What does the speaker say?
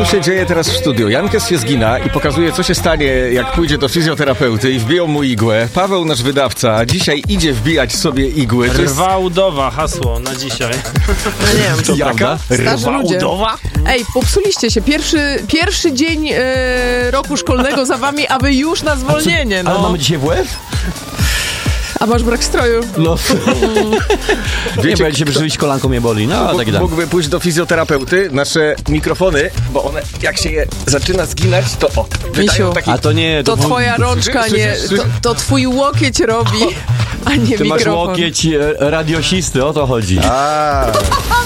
się dzieje teraz w studiu? Jankes się zgina i pokazuje, co się stanie, jak pójdzie do fizjoterapeuty i wbiją mu igłę. Paweł, nasz wydawca, dzisiaj idzie wbijać sobie igły. Rwa udowa, hasło na dzisiaj. No nie wiem, To jaka? Rwa udowa? Ej, popsuliście się. Pierwszy dzień roku szkolnego za wami, a wy już na zwolnienie. No. Ale mamy dzisiaj WF? A masz brak stroju? No. Wiecie, Nie, bo jak się brzyć, kolanko mnie boli. No, tak da. Mógłby pójść do fizjoterapeuty, nasze mikrofony, bo one, jak się je zaczyna zginać, to wydają Misiu, taki... A to nie... To twoja rączka, nie... To twój łokieć robi, a nie Ty masz mikrofon. łokieć radiosisty, o to chodzi.